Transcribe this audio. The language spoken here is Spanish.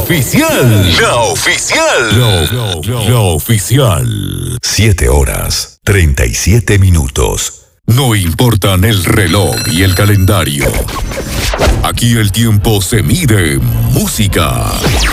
oficial. La oficial. La oficial. 7 horas, 37 minutos. No importan el reloj y el calendario. Aquí el tiempo se mide en música.